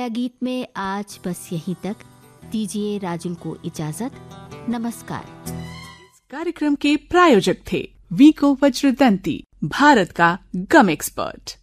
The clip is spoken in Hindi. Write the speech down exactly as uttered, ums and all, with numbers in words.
छाया गीत में आज बस यहीं तक। दीजिए राजुल को इजाजत। नमस्कार। इस कार्यक्रम के प्रायोजक थे वीको वज्रदंती, भारत का गम एक्सपर्ट।